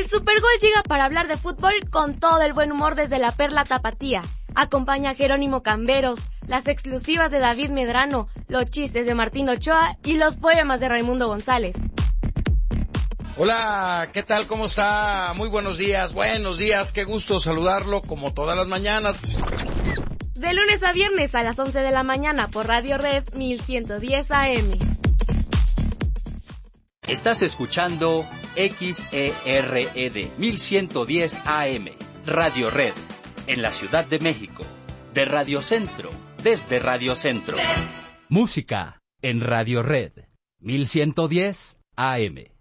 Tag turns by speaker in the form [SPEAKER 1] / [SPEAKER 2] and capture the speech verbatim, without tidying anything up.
[SPEAKER 1] El Supergol llega para hablar de fútbol con todo el buen humor desde la Perla Tapatía. Acompaña a Jerónimo Camberos, las exclusivas de David Medrano, los chistes de Martín Ochoa y los poemas de Raimundo González.
[SPEAKER 2] Hola, ¿qué tal? ¿Cómo está? Muy buenos días, buenos días, qué gusto saludarlo como todas las mañanas.
[SPEAKER 1] De lunes a viernes a las once de la mañana por Radio Red mil ciento diez A M.
[SPEAKER 3] Estás escuchando X E R E D mil ciento diez A M, Radio Red, en la Ciudad de México, de Radio Centro, desde Radio Centro. Música en Radio Red, mil ciento diez A M.